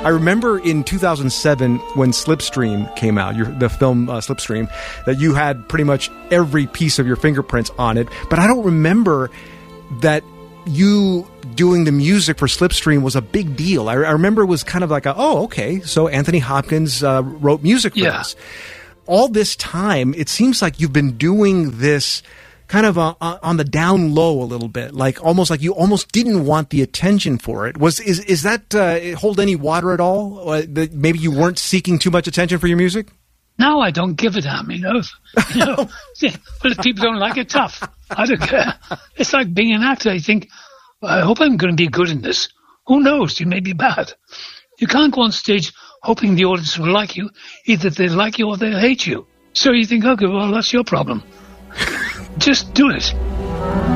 I remember in 2007 when Slipstream came out, the film Slipstream, that you had pretty much every piece of your fingerprints on it. But I don't remember that you doing the music for Slipstream was a big deal. I remember it was kind of like, okay, so Anthony Hopkins wrote music for this. All this time, it seems like you've been doing this kind of on the down low a little bit, like almost like you almost didn't want the attention for it. Is that hold any water at all? That maybe you weren't seeking too much attention for your music? No, I don't give a damn, Well, if people don't like it, tough. I don't care. It's like being an actor. I think, I hope I'm going to be good in this. Who knows? You may be bad. You can't go on stage hoping the audience will like you. Either they like you or they hate you. So you think, okay, well, that's your problem. Just do it.